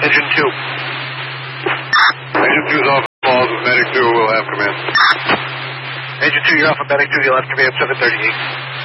Engine 2. Engine 2's off at Falls with Medic 2 will have command. Engine 2, you're off of Medic 2, you'll have command 738.